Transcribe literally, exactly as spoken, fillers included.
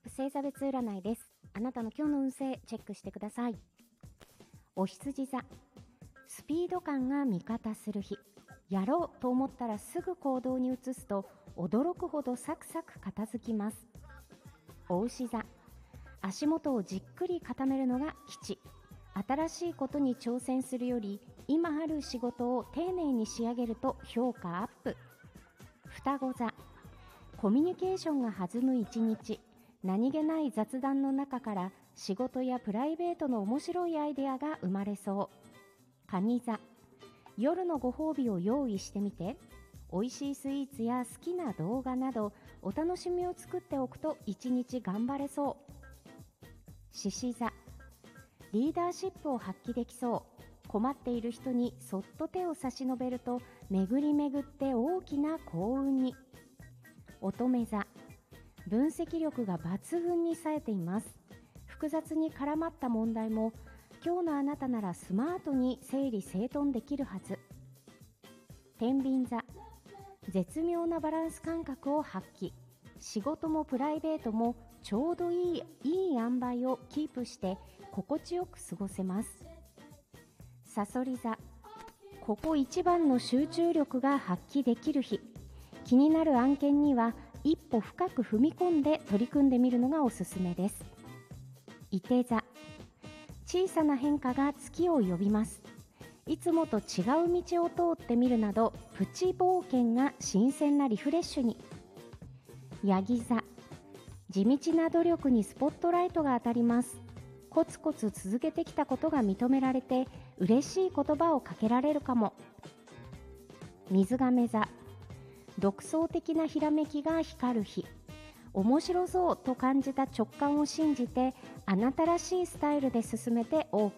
星座別占いです。あなたの今日の運勢チェックしてください。お羊座、スピード感が味方する日。やろうと思ったらすぐ行動に移すと驚くほどサクサク片付きます。お牛座、足元をじっくり固めるのが吉。新しいことに挑戦するより今ある仕事を丁寧に仕上げると評価アップ。双子座、コミュニケーションが弾む一日。何気ない雑談の中から仕事やプライベートの面白いアイデアが生まれそう。蟹座、夜のご褒美を用意してみて。おいしいスイーツや好きな動画などお楽しみを作っておくと一日頑張れそう。獅子座、リーダーシップを発揮できそう。困っている人にそっと手を差し伸べると巡り巡って大きな幸運に。乙女座、分析力が抜群に冴えています。複雑に絡まった問題も今日のあなたならスマートに整理整頓できるはず。天秤座、絶妙なバランス感覚を発揮。仕事もプライベートもちょうどいいいい塩梅をキープして心地よく過ごせます。さそり座、ここ一番の集中力が発揮できる日。気になる案件には一歩深く踏み込んで取り組んでみるのがおすすめです。いて座、小さな変化が月を呼びます。いつもと違う道を通ってみるなどプチ冒険が新鮮なリフレッシュに。ヤギ座、地道な努力にスポットライトが当たります。コツコツ続けてきたことが認められて嬉しい言葉をかけられるかも。水亀座、独創的なひらめきが光る日。面白そうと感じた直感を信じてあなたらしいスタイルで進めて OK。